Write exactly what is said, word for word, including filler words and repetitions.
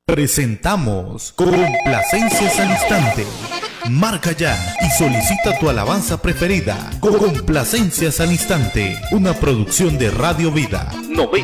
Presentamos Complacencias al Instante. Marca ya y solicita tu alabanza preferida. Complacencias al Instante, una producción de Radio Vida noventa.